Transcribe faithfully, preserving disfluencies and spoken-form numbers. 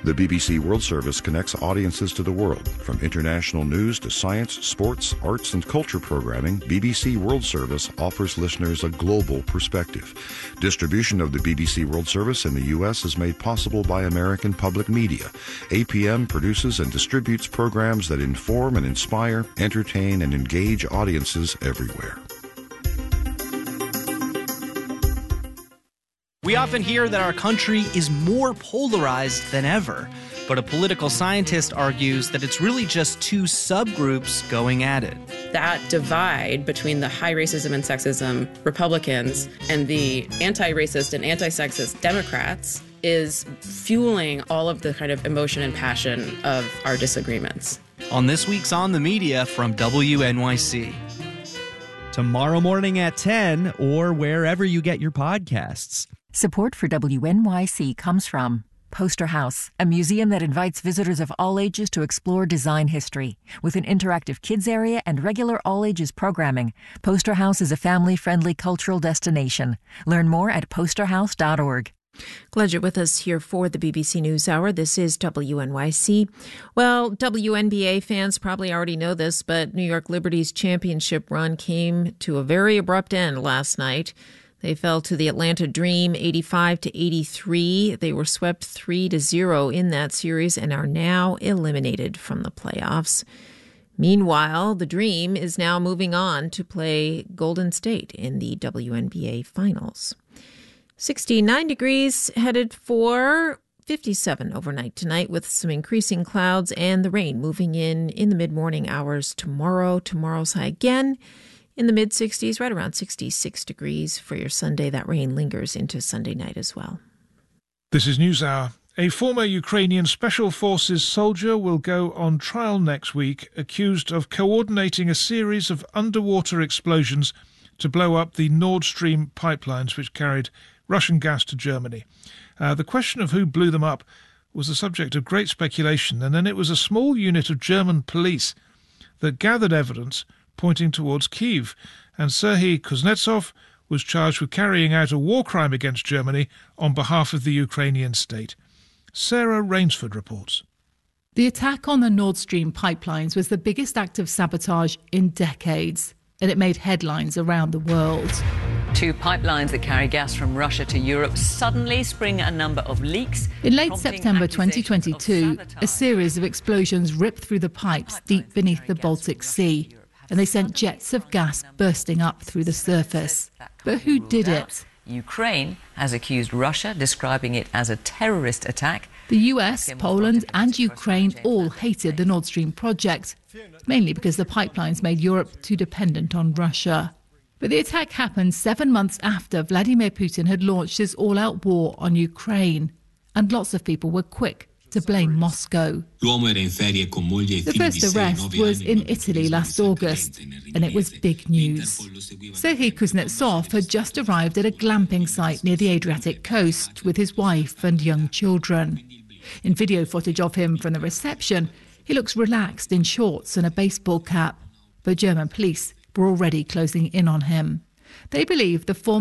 The B B C World Service connects audiences to the world. From international news to science, sports, arts, and culture programming, B B C World Service offers listeners a global perspective. Distribution of the B B C World Service in the U S is made possible by American Public Media. A P M produces and distributes programs that inform and inspire, entertain, and engage audiences everywhere. We often hear that our country is more polarized than ever, but a political scientist argues that it's really just two subgroups going at it. That divide between the high racism and sexism Republicans and the anti-racist and anti-sexist Democrats is fueling all of the kind of emotion and passion of our disagreements. On this week's On the Media from W N Y C. Tomorrow morning at ten or wherever you get your podcasts. Support for W N Y C comes from Poster House, a museum that invites visitors of all ages to explore design history. With an interactive kids area and regular all-ages programming, Poster House is a family-friendly cultural destination. Learn more at poster house dot org. Glad you're with us here for the B B C NewsHour. This is W N Y C. Well, W N B A fans probably already know this, but New York Liberty's championship run came to a very abrupt end last night. They fell to the Atlanta Dream eighty-five to eighty-three. They were swept three to zero in that series and are now eliminated from the playoffs. Meanwhile, the Dream is now moving on to play Golden State in the W N B A Finals. sixty-nine degrees headed for fifty-seven overnight tonight with some increasing clouds and the rain moving in in the mid-morning hours tomorrow. Tomorrow's high again in the mid-sixties, right around sixty-six degrees for your Sunday. That rain lingers into Sunday night as well. This is NewsHour. A former Ukrainian Special Forces soldier will go on trial next week, accused of coordinating a series of underwater explosions to blow up the Nord Stream pipelines which carried Russian gas to Germany. Uh, the question of who blew them up was the subject of great speculation, and then it was a small unit of German police that gathered evidence pointing towards Kyiv, and Serhiy Kuznetsov was charged with carrying out a war crime against Germany on behalf of the Ukrainian state. Sarah Rainsford reports. The attack on the Nord Stream pipelines was the biggest act of sabotage in decades, and it made headlines around the world. Two pipelines that carry gas from Russia to Europe suddenly spring a number of leaks. In late September twenty twenty-two, a series of explosions ripped through the pipes deep beneath the Baltic Sea, and they sent jets of gas bursting up through the surface. But who did it? Ukraine has accused Russia, describing it as a terrorist attack. The U S, Poland and Ukraine all hated the Nord Stream project, mainly because the pipelines made Europe too dependent on Russia. But the attack happened seven months after Vladimir Putin had launched his all-out war on Ukraine, and lots of people were quick to blame Moscow. The first arrest was in Italy last August, and it was big news. Serhiy Kuznetsov had just arrived at a glamping site near the Adriatic coast with his wife and young children. In video footage of him from the reception, he looks relaxed in shorts and a baseball cap, but German police were already closing in on him. They believe the former